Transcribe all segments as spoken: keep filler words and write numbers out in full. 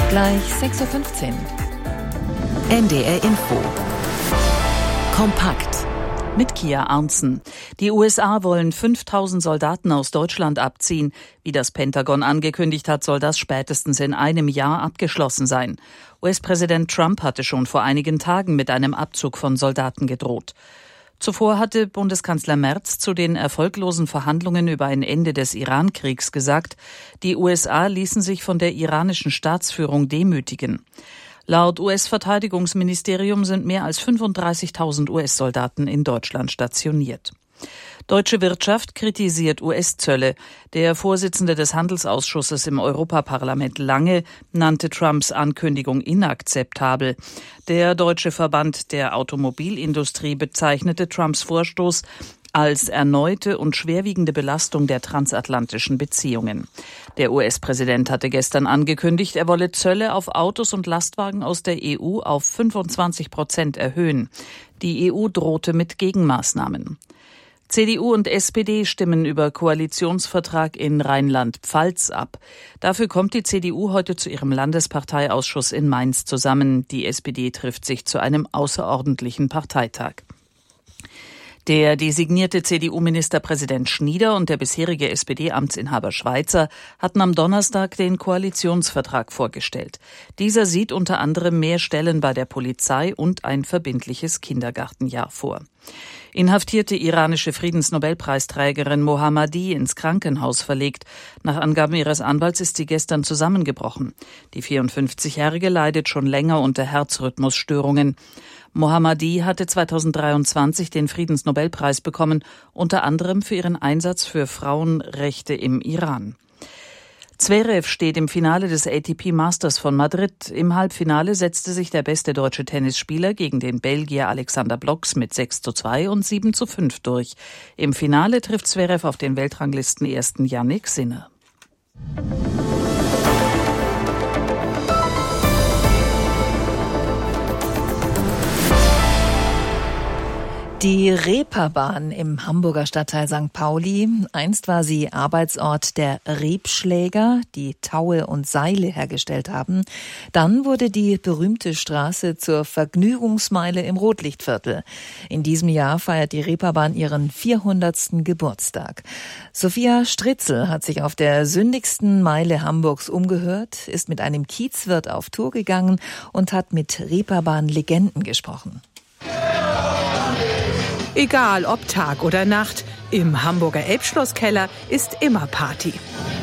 Gleich sechs Uhr fünfzehn. N D R Info. Kompakt. Mit Kia Arntzen. Die U S A wollen fünftausend Soldaten aus Deutschland abziehen. Wie das Pentagon angekündigt hat, soll das spätestens in einem Jahr abgeschlossen sein. U S-Präsident Trump hatte schon vor einigen Tagen mit einem Abzug von Soldaten gedroht. Zuvor hatte Bundeskanzler Merz zu den erfolglosen Verhandlungen über ein Ende des Iran-Kriegs gesagt, die U S A ließen sich von der iranischen Staatsführung demütigen. Laut U S-Verteidigungsministerium sind mehr als fünfunddreißigtausend U S-Soldaten in Deutschland stationiert. Deutsche Wirtschaft kritisiert U S-Zölle. Der Vorsitzende des Handelsausschusses im Europaparlament Lange nannte Trumps Ankündigung inakzeptabel. Der Deutsche Verband der Automobilindustrie bezeichnete Trumps Vorstoß als erneute und schwerwiegende Belastung der transatlantischen Beziehungen. Der U S-Präsident hatte gestern angekündigt, er wolle Zölle auf Autos und Lastwagen aus der E U auf fünfundzwanzig Prozent erhöhen. Die E U drohte mit Gegenmaßnahmen. C D U und S P D stimmen über Koalitionsvertrag in Rheinland-Pfalz ab. Dafür kommt die C D U heute zu ihrem Landesparteiausschuss in Mainz zusammen. Die S P D trifft sich zu einem außerordentlichen Parteitag. Der designierte C D U-Ministerpräsident Schnieder und der bisherige S P D-Amtsinhaber Schweizer hatten am Donnerstag den Koalitionsvertrag vorgestellt. Dieser sieht unter anderem mehr Stellen bei der Polizei und ein verbindliches Kindergartenjahr vor. Inhaftierte iranische Friedensnobelpreisträgerin Mohammadi ins Krankenhaus verlegt. Nach Angaben ihres Anwalts ist sie gestern zusammengebrochen. Die vierundfünfzigjährige leidet schon länger unter Herzrhythmusstörungen. Mohammadi hatte zweitausenddreiundzwanzig den Friedensnobelpreis bekommen, unter anderem für ihren Einsatz für Frauenrechte im Iran. Zverev steht im Finale des A T P Masters von Madrid. Im Halbfinale setzte sich der beste deutsche Tennisspieler gegen den Belgier Alexander Blocks mit sechs zu zwei und sieben zu fünf durch. Im Finale trifft Zverev auf den Weltranglistenersten Jannik Sinner. Die Reeperbahn im Hamburger Stadtteil Sankt Pauli. Einst war sie Arbeitsort der Rebschläger, die Taue und Seile hergestellt haben. Dann wurde die berühmte Straße zur Vergnügungsmeile im Rotlichtviertel. In diesem Jahr feiert die Reeperbahn ihren vierhundertsten Geburtstag. Sophia Stritzel hat sich auf der sündigsten Meile Hamburgs umgehört, ist mit einem Kiezwirt auf Tour gegangen und hat mit Reeperbahn-Legenden gesprochen. Egal ob Tag oder Nacht, im Hamburger Elbschlosskeller ist immer Party.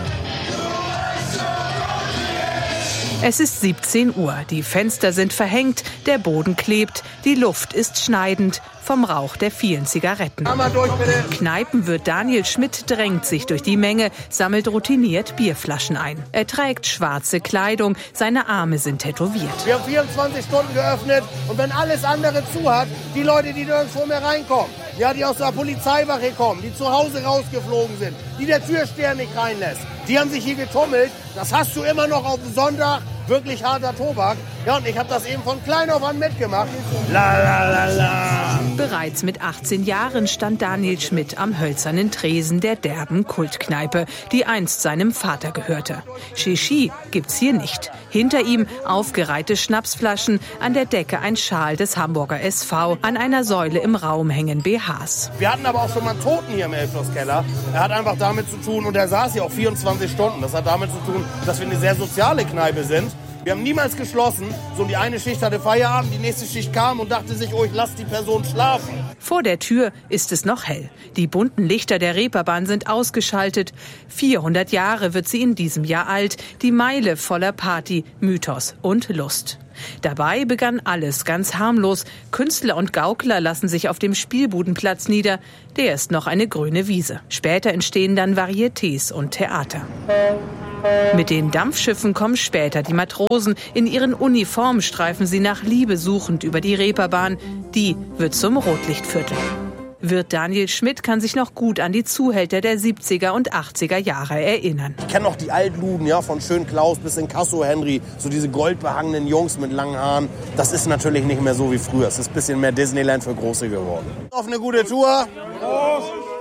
Es ist siebzehn Uhr, die Fenster sind verhängt, der Boden klebt, die Luft ist schneidend vom Rauch der vielen Zigaretten. Durch, Kneipenwirt Daniel Schmidt drängt sich durch die Menge, sammelt routiniert Bierflaschen ein. Er trägt schwarze Kleidung, seine Arme sind tätowiert. Wir haben vierundzwanzig Stunden geöffnet und wenn alles andere zu hat, die Leute, die nirgendwo mehr reinkommen, ja, die aus der Polizeiwache kommen, die zu Hause rausgeflogen sind, die der Türsteher nicht reinlässt, die haben sich hier getummelt. Das hast du immer noch auf dem Sonntag. Wirklich harter Tobak. Ja, und ich habe das eben von klein auf an mitgemacht. La, la, la, la. Bereits mit achtzehn Jahren stand Daniel Schmidt am hölzernen Tresen der derben Kultkneipe, die einst seinem Vater gehörte. Shishi gibt's hier nicht. Hinter ihm aufgereihte Schnapsflaschen, an der Decke ein Schal des Hamburger S V, an einer Säule im Raum hängen B Hs. Wir hatten aber auch schon mal einen Toten hier im Elbschlosskeller. Er hat einfach damit zu tun, und er saß hier auch vierundzwanzig Stunden, das hat damit zu tun, dass wir eine sehr soziale Kneipe sind. Wir haben niemals geschlossen. So, die eine Schicht hatte Feierabend, die nächste Schicht kam und dachte sich, oh, ich lasse die Person schlafen. Vor der Tür ist es noch hell. Die bunten Lichter der Reeperbahn sind ausgeschaltet. vierhundert Jahre wird sie in diesem Jahr alt. Die Meile voller Party, Mythos und Lust. Dabei begann alles ganz harmlos. Künstler und Gaukler lassen sich auf dem Spielbudenplatz nieder. Der ist noch eine grüne Wiese. Später entstehen dann Varietés und Theater. Mit den Dampfschiffen kommen später die Matrosen. In ihren Uniformen streifen sie nach Liebe suchend über die Reeperbahn. Die wird zum Rotlichtviertel. Wirt Daniel Schmidt kann sich noch gut an die Zuhälter der siebziger und achtziger Jahre erinnern. Ich kenne noch die Altluden, ja, von Schön Klaus bis in Casso Henry, so diese goldbehangenen Jungs mit langen Haaren. Das ist natürlich nicht mehr so wie früher. Es ist ein bisschen mehr Disneyland für Große geworden. Auf eine gute Tour. Prost.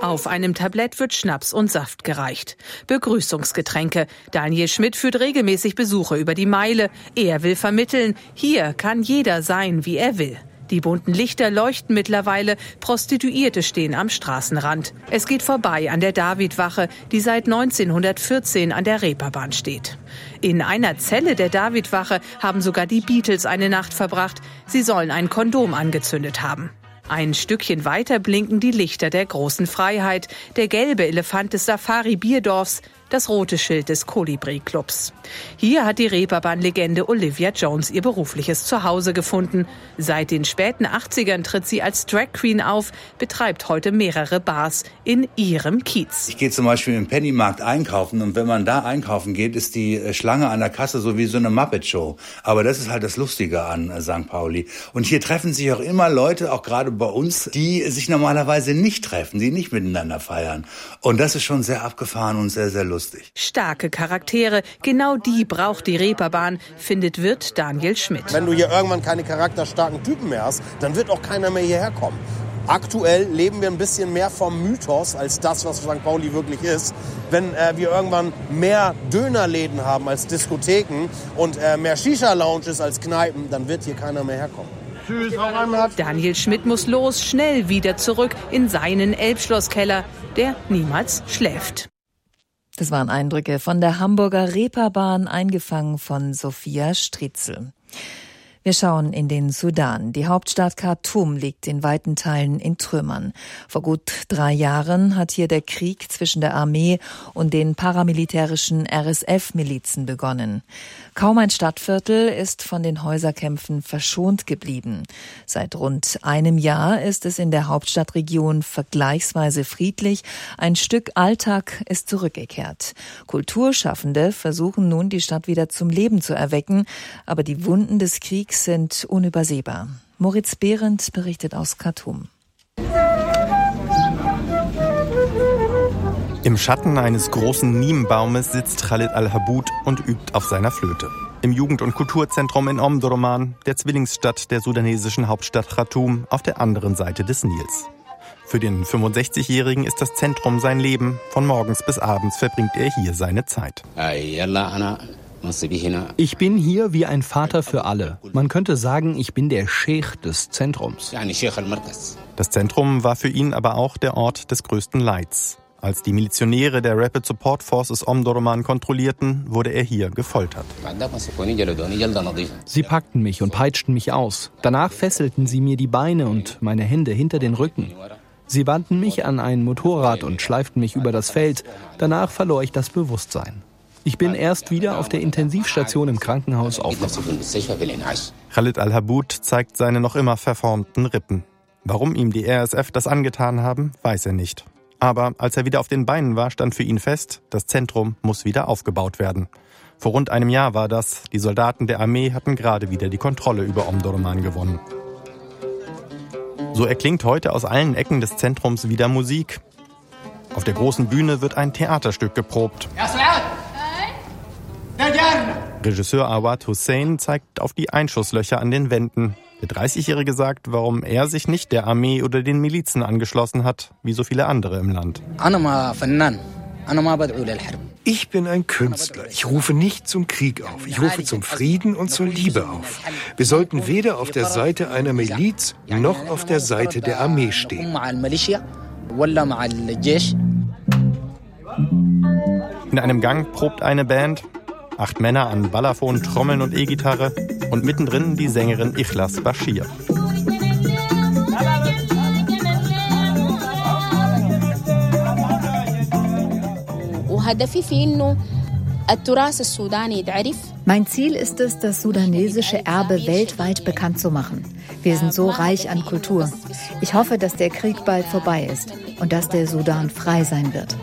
Auf einem Tablett wird Schnaps und Saft gereicht. Begrüßungsgetränke. Daniel Schmidt führt regelmäßig Besuche über die Meile. Er will vermitteln, hier kann jeder sein, wie er will. Die bunten Lichter leuchten mittlerweile, Prostituierte stehen am Straßenrand. Es geht vorbei an der Davidwache, die seit neunzehnhundertvierzehn an der Reeperbahn steht. In einer Zelle der Davidwache haben sogar die Beatles eine Nacht verbracht. Sie sollen ein Kondom angezündet haben. Ein Stückchen weiter blinken die Lichter der großen Freiheit, der gelbe Elefant des Safari-Bierdorfs, das rote Schild des Kolibri-Clubs. Hier hat die Reeperbahn-Legende Olivia Jones ihr berufliches Zuhause gefunden. Seit den späten achtzigern tritt sie als Drag Queen auf, betreibt heute mehrere Bars in ihrem Kiez. Ich gehe zum Beispiel im Pennymarkt einkaufen und wenn man da einkaufen geht, ist die Schlange an der Kasse so wie so eine Muppet-Show. Aber das ist halt das Lustige an Sankt Pauli. Und hier treffen sich auch immer Leute, auch gerade bei uns, die sich normalerweise nicht treffen, die nicht miteinander feiern. Und das ist schon sehr abgefahren und sehr, sehr lustig. Starke Charaktere, genau die braucht die Reeperbahn, findet Wirt Daniel Schmidt. Wenn du hier irgendwann keine charakterstarken Typen mehr hast, dann wird auch keiner mehr hierher kommen. Aktuell leben wir ein bisschen mehr vom Mythos als das, was Sankt Pauli wirklich ist. Wenn äh, wir irgendwann mehr Dönerläden haben als Diskotheken und äh, mehr Shisha-Lounges als Kneipen, dann wird hier keiner mehr herkommen. Tschüss, Daniel Schmidt muss los, schnell wieder zurück in seinen Elbschlosskeller, der niemals schläft. Das waren Eindrücke von der Hamburger Reeperbahn, eingefangen von Sophia Stritzel. Wir schauen in den Sudan. Die Hauptstadt Khartoum liegt in weiten Teilen in Trümmern. Vor gut drei Jahren hat hier der Krieg zwischen der Armee und den paramilitärischen R S F-Milizen begonnen. Kaum ein Stadtviertel ist von den Häuserkämpfen verschont geblieben. Seit rund einem Jahr ist es in der Hauptstadtregion vergleichsweise friedlich. Ein Stück Alltag ist zurückgekehrt. Kulturschaffende versuchen nun, die Stadt wieder zum Leben zu erwecken, aber die Wunden des Kriegs sind unübersehbar. Moritz Behrendt berichtet aus Khartoum. Im Schatten eines großen Niembaumes sitzt Khalid Al-Habud und übt auf seiner Flöte. Im Jugend- und Kulturzentrum in Omdurman, der Zwillingsstadt der sudanesischen Hauptstadt Khartoum, auf der anderen Seite des Nils. Für den fünfundsechzigjährigen ist das Zentrum sein Leben. Von morgens bis abends verbringt er hier seine Zeit. Ich bin hier wie ein Vater für alle. Man könnte sagen, ich bin der Scheich des Zentrums. Das Zentrum war für ihn aber auch der Ort des größten Leids. Als die Milizionäre der Rapid Support Forces Omdurman kontrollierten, wurde er hier gefoltert. Sie packten mich und peitschten mich aus. Danach fesselten sie mir die Beine und meine Hände hinter den Rücken. Sie banden mich an ein Motorrad und schleiften mich über das Feld. Danach verlor ich das Bewusstsein. Ich bin erst wieder auf der Intensivstation im Krankenhaus aufgewacht. Khalid Al-Habud zeigt seine noch immer verformten Rippen. Warum ihm die R S F das angetan haben, weiß er nicht. Aber als er wieder auf den Beinen war, stand für ihn fest, das Zentrum muss wieder aufgebaut werden. Vor rund einem Jahr war das. Die Soldaten der Armee hatten gerade wieder die Kontrolle über Omdurman gewonnen. So erklingt heute aus allen Ecken des Zentrums wieder Musik. Auf der großen Bühne wird ein Theaterstück geprobt. Regisseur Awad Hussein zeigt auf die Einschusslöcher an den Wänden. Der dreißigjährige sagt, warum er sich nicht der Armee oder den Milizen angeschlossen hat, wie so viele andere im Land. Ich bin ein Künstler. Ich rufe nicht zum Krieg auf. Ich rufe zum Frieden und zur Liebe auf. Wir sollten weder auf der Seite einer Miliz noch auf der Seite der Armee stehen. In einem Gang probt eine Band. Acht Männer an Balafon, Trommeln und E-Gitarre und mittendrin die Sängerin Ikhlas Bashir. Mein Ziel ist es, das sudanesische Erbe weltweit bekannt zu machen. Wir sind so reich an Kultur. Ich hoffe, dass der Krieg bald vorbei ist und dass der Sudan frei sein wird.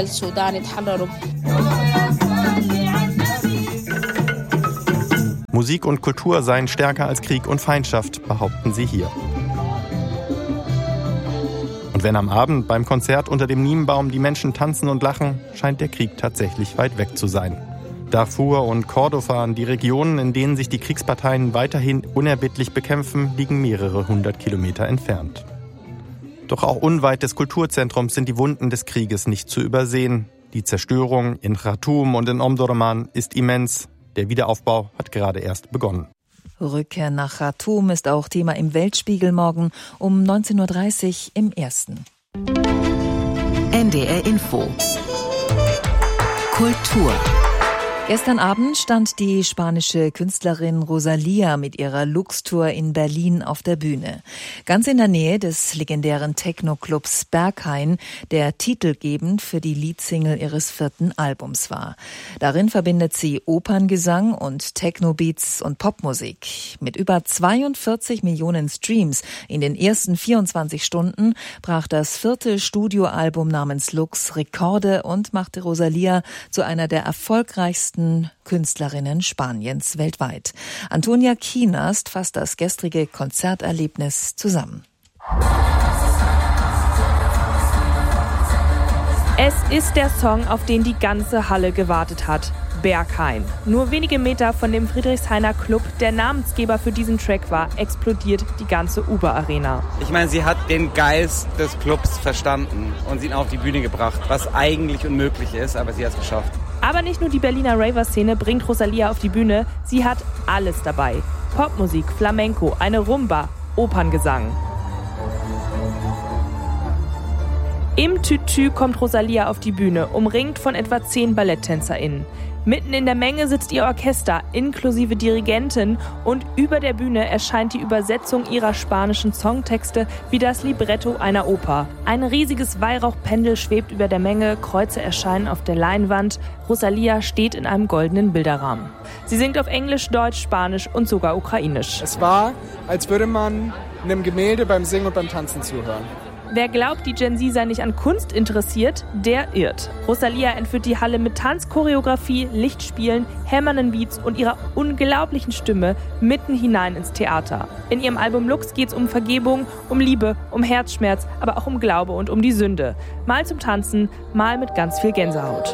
Musik und Kultur seien stärker als Krieg und Feindschaft, behaupten sie hier. Und wenn am Abend beim Konzert unter dem Niembaum die Menschen tanzen und lachen, scheint der Krieg tatsächlich weit weg zu sein. Darfur und Kordofan, die Regionen, in denen sich die Kriegsparteien weiterhin unerbittlich bekämpfen, liegen mehrere hundert Kilometer entfernt. Doch auch unweit des Kulturzentrums sind die Wunden des Krieges nicht zu übersehen. Die Zerstörung in Khartoum und in Omdurman ist immens. Der Wiederaufbau hat gerade erst begonnen. Rückkehr nach Khartoum ist auch Thema im Weltspiegel morgen um neunzehn Uhr dreißig im Ersten. N D R Info Kultur. Gestern Abend stand die spanische Künstlerin Rosalía mit ihrer Lux-Tour in Berlin auf der Bühne. Ganz in der Nähe des legendären Techno-Clubs Berghain, der titelgebend für die Leadsingle ihres vierten Albums war. Darin verbindet sie Operngesang und Techno-Beats und Popmusik. Mit über zweiundvierzig Millionen Streams in den ersten vierundzwanzig Stunden brach das vierte Studioalbum namens Lux Rekorde und machte Rosalía zu einer der erfolgreichsten Künstlerinnen Spaniens weltweit. Antonia Kienast fasst das gestrige Konzerterlebnis zusammen. Es ist der Song, auf den die ganze Halle gewartet hat. Berghain. Nur wenige Meter von dem Friedrichshainer Club, der Namensgeber für diesen Track war, explodiert die ganze Uber-Arena. Ich meine, sie hat den Geist des Clubs verstanden und ihn auf die Bühne gebracht, was eigentlich unmöglich ist, aber sie hat es geschafft. Aber nicht nur die Berliner Raver-Szene bringt Rosalía auf die Bühne, sie hat alles dabei. Popmusik, Flamenco, eine Rumba, Operngesang. Im Tütü kommt Rosalía auf die Bühne, umringt von etwa zehn BalletttänzerInnen. Mitten in der Menge sitzt ihr Orchester, inklusive Dirigentin, und über der Bühne erscheint die Übersetzung ihrer spanischen Songtexte wie das Libretto einer Oper. Ein riesiges Weihrauchpendel schwebt über der Menge, Kreuze erscheinen auf der Leinwand. Rosalía steht in einem goldenen Bilderrahmen. Sie singt auf Englisch, Deutsch, Spanisch und sogar Ukrainisch. Es war, als würde man einem Gemälde beim Singen und beim Tanzen zuhören. Wer glaubt, die Gen Z sei nicht an Kunst interessiert, der irrt. Rosalía entführt die Halle mit Tanzchoreografie, Lichtspielen, hämmernden Beats und ihrer unglaublichen Stimme mitten hinein ins Theater. In ihrem Album Lux geht's um Vergebung, um Liebe, um Herzschmerz, aber auch um Glaube und um die Sünde. Mal zum Tanzen, mal mit ganz viel Gänsehaut.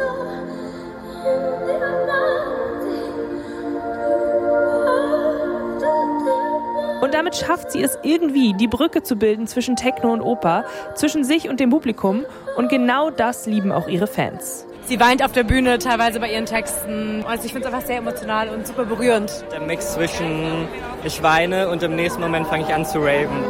Und damit schafft sie es irgendwie, die Brücke zu bilden zwischen Techno und Oper, zwischen sich und dem Publikum. Und genau das lieben auch ihre Fans. Sie weint auf der Bühne teilweise bei ihren Texten. Also ich finde es einfach sehr emotional und super berührend. Der Mix zwischen ich weine und im nächsten Moment fange ich an zu raven.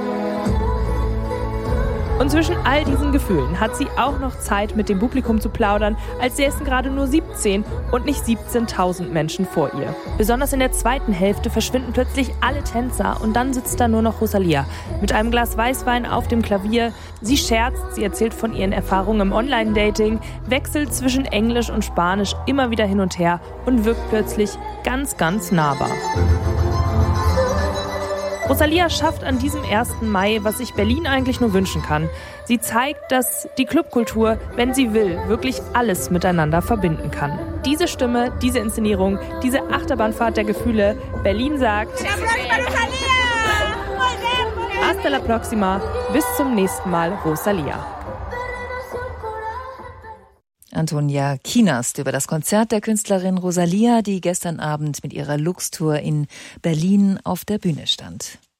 Und zwischen all diesen Gefühlen hat sie auch noch Zeit, mit dem Publikum zu plaudern, als säßen gerade nur siebzehn und nicht siebzehntausend Menschen vor ihr. Besonders in der zweiten Hälfte verschwinden plötzlich alle Tänzer und dann sitzt da nur noch Rosalía mit einem Glas Weißwein auf dem Klavier. Sie scherzt, sie erzählt von ihren Erfahrungen im Online-Dating, wechselt zwischen Englisch und Spanisch immer wieder hin und her und wirkt plötzlich ganz, ganz nahbar. Rosalía schafft an diesem ersten Mai, was sich Berlin eigentlich nur wünschen kann. Sie zeigt, dass die Clubkultur, wenn sie will, wirklich alles miteinander verbinden kann. Diese Stimme, diese Inszenierung, diese Achterbahnfahrt der Gefühle. Berlin sagt Hasta la próxima, bis zum nächsten Mal, Rosalía. Antonia Kienast über das Konzert der Künstlerin Rosalía, die gestern Abend mit ihrer Lux-Tour in Berlin auf der Bühne stand.